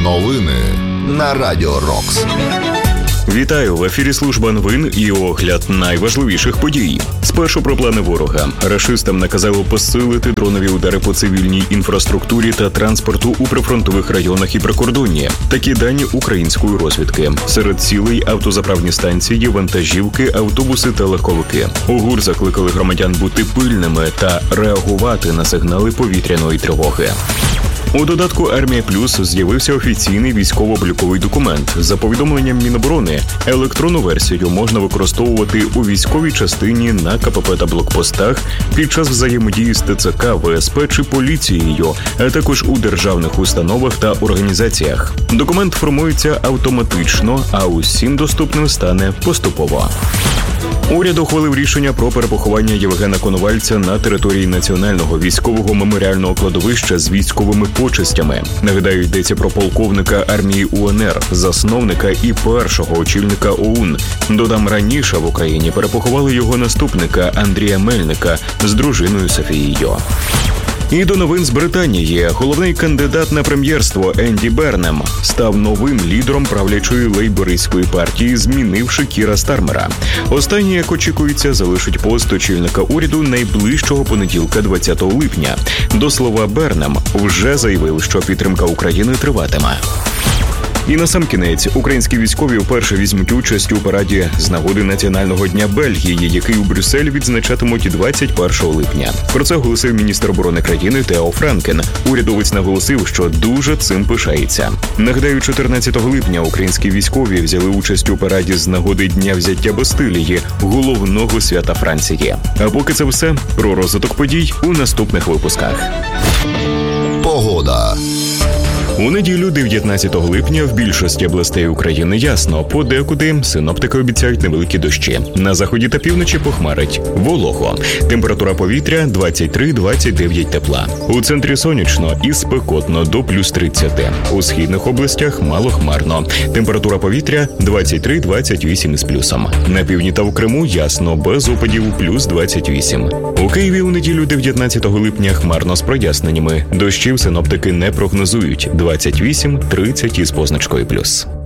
Новини на Радіо Рокс. Вітаю! В ефірі служба новин і огляд найважливіших подій. Спершу про плани ворога. Рашистам наказали посилити дронові удари по цивільній інфраструктурі та транспорту у прифронтових районах і прикордонні. Такі дані української розвідки. Серед цілей автозаправні станції, вантажівки, автобуси та легковики. У ГУР закликали громадян бути пильними та реагувати на сигнали повітряної тривоги. У додатку «Армія Плюс» з'явився офіційний військово-обліковий документ. За повідомленням Міноборони, електронну версію можна використовувати у військовій частині, на КПП та блокпостах, під час взаємодії з ТЦК, ВСП чи поліцією, а також у державних установах та організаціях. Документ формується автоматично, а усім доступним стане поступово. Уряд ухвалив рішення про перепоховання Євгена Коновальця на території Національного військового меморіального кладовища з військовими почестями. Нагадаю, йдеться про полковника армії УНР, засновника і першого очільника ОУН. Додам, раніше в Україні перепоховали його наступника Андрія Мельника з дружиною Софією. І до новин з Британії. Головний кандидат на прем'єрство Енді Бернем став новим лідером правлячої лейбористської партії, змінивши Кіра Стармера. Останній, як очікується, залишить пост очільника уряду найближчого понеділка, 20 липня. До слова, Бернем вже заявив, що підтримка України триватиме. І насамкінець, українські військові вперше візьмуть участь у параді з нагоди Національного дня Бельгії, який у Брюсселі відзначатимуть 21 липня. Про це оголосив міністр оборони країни Тео Франкен. Урядовець наголосив, що дуже цим пишається. Нагадаю, 14 липня українські військові взяли участь у параді з нагоди Дня взяття Бастилії, головного свята Франції. А поки це все, про розвиток подій у наступних випусках. Погода. У неділю, 19 липня, в більшості областей України ясно. Подекуди синоптики обіцяють невеликі дощі. На заході та півночі похмарить. Волого. Температура повітря 23-29 тепла. У центрі сонячно і спекотно до плюс 30. У східних областях малохмарно. Температура повітря 23-28 із плюсом. На півдні та в Криму ясно, без опадів плюс 28. У Києві у неділю, 19 липня, хмарно з проясненнями. Дощів синоптики не прогнозують. 28-30 із позначкою плюс.